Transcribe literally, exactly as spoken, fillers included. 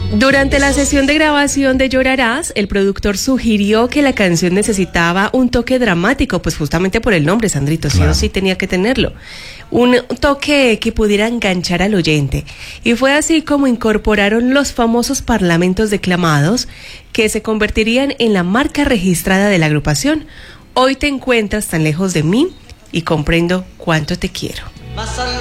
Durante la sesión de grabación de Llorarás, el productor sugirió que la canción necesitaba un toque dramático, pues justamente por el nombre, Sandrito, sí o sí tenía que tenerlo. Un toque que pudiera enganchar al oyente. Y fue así como incorporaron los famosos parlamentos declamados que se convertirían en la marca registrada de la agrupación. Hoy te encuentras tan lejos de mí y comprendo cuánto te quiero.